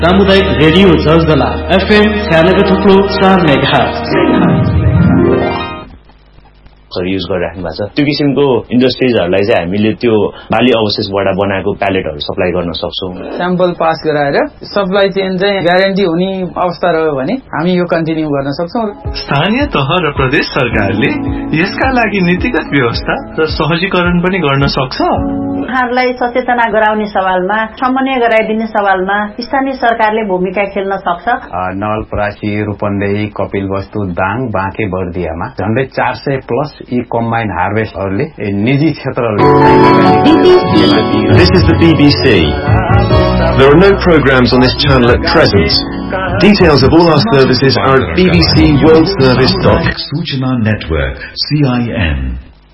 सामुदायिक रेडियो जलजला FM 96.4 megahertz use गरिराख्नु भएको छ। त्यो किसिमको इन्डस्ट्रिजहरूलाई चाहिँ हामीले त्यो बाली अवशेषबाट बनाएको प्यालेटहरू सप्लाई गर्न सक्छौँ। स्याम्पल पास गराएर सप्लाई चेन चाहिँ ग्यारेन्टी हुने अवस्था रह्यो भने हामी यो कन्टिन्यू गर्न सक्छौँ। स्थानीय तह र प्रदेश सरकारले यसका लागि नीतिगत व्यवस्था र सहजीकरण पनि गर्न सक्छ। उहाँहरूलाई सचेतना गराउने सवालमा, समन्वय गराइदिने सवालमा स्थानीय सरकारले भूमिका खेल्न सक्छ। नवलपरासी, रूपन्देही, कपिलवस्तु, दाङ, बाँके, बर्दियामा झन्डै 400 प्लस यी कम्बाइन्ड हार्भेस्टहरूले निजी क्षेत्रले This is the BBC. There are no programs on this channel at present. Details of all our services are at bbcworldservice.com. Suchana Network, CIN.